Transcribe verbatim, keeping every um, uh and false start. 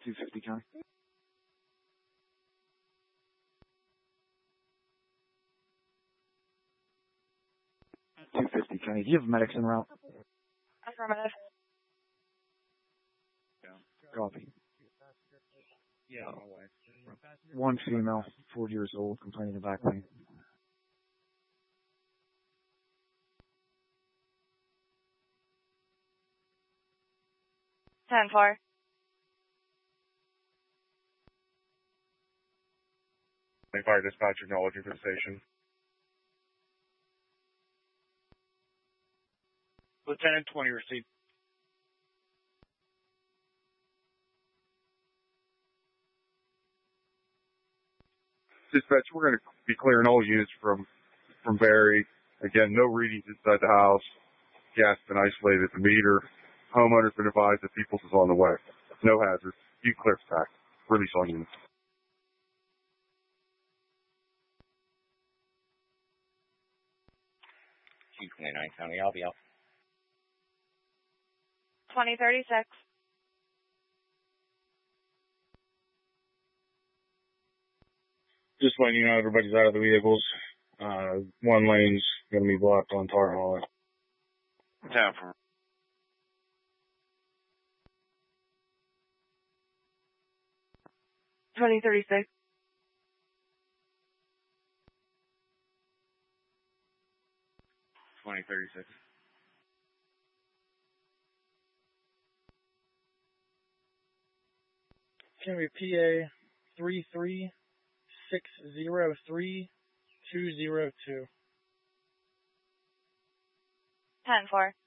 two fifty County. two fifty County. Do you have medics en route? Affirmative. Copy. Yeah. One female, four years old, complaining of back pain. ten four. Fire dispatch acknowledging for the station. Lieutenant twenty received. Dispatch, we're going to be clearing all units from from Barry. Again, no readings inside the house. Gas been isolated at the meter. Homeowner's been advised that Peoples is on the way. No hazards. You clear back. Release all units. two twenty-nine County, I'll be out. twenty thirty-six. Just letting you know everybody's out of the vehicles. Uh, one lane's going to be blocked on Tar Hall. ten four. twenty thirty-six. twenty thirty-six. Can we P A three three six zero three two zero two? ten four.